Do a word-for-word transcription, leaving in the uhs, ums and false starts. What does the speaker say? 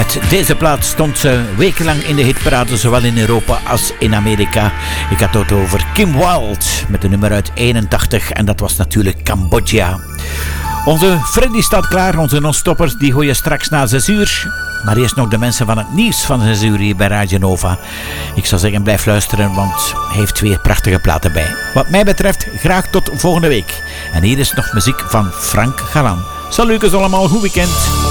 Met deze plaat stond ze wekenlang in de hitparade, zowel in Europa als in Amerika. Ik had het over Kim Wilde met de nummer uit eenentachtig en dat was natuurlijk Cambodja. Onze Freddy staat klaar, onze non-stopper, die hoor je straks na zes uur. Maar eerst nog de mensen van het nieuws van zes uur hier bij Radio Nova. Ik zou zeggen, blijf luisteren, want hij heeft twee prachtige platen bij. Wat mij betreft, graag tot volgende week. En hier is nog muziek van Frank Galan. Salutjes allemaal, goed weekend.